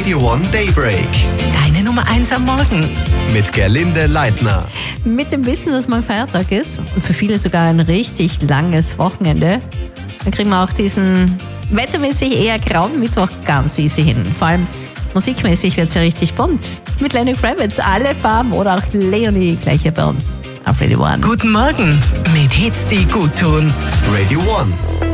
Radio One Daybreak. Deine Nummer 1 am Morgen. Mit Gerlinde Leitner. Mit dem Wissen, dass morgen Feiertag ist und für viele sogar ein richtig langes Wochenende, dann kriegen wir auch diesen wettermäßig eher grauen Mittwoch ganz easy hin. Vor allem musikmäßig wird es ja richtig bunt. Mit Lenny Kravitz, alle Farben oder auch Leonie gleich hier bei uns auf Radio One. Guten Morgen mit Hits, die gut tun. Radio One.